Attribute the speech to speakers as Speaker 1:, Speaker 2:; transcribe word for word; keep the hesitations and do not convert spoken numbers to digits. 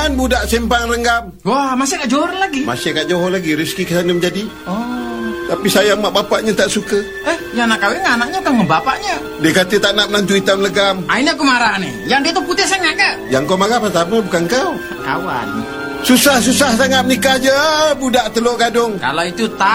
Speaker 1: Budak Sempang Renggam.
Speaker 2: Wah, masih kat Johor lagi?
Speaker 1: Masih kat Johor lagi. Rezeki ke sana menjadi.
Speaker 2: Oh.
Speaker 1: Tapi sayang mak bapaknya tak suka.
Speaker 2: Eh, yang nak kahwin dengan anaknya atau dengan bapaknya?
Speaker 1: Dia kata tak nak menantu hitam legam.
Speaker 2: Ah, ini aku marah nih. Yang dia tu putih sangat ke?
Speaker 1: Yang kau marah pasal apa? Bukan kau.
Speaker 2: Kawan.
Speaker 1: Susah-susah sangat menikah je budak Teluk Gadung.
Speaker 2: Kalau itu tak